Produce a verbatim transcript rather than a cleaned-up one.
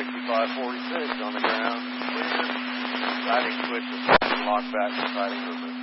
sixty-five forty-six on the ground. Clear. Riding switch is locked back to fighting movement.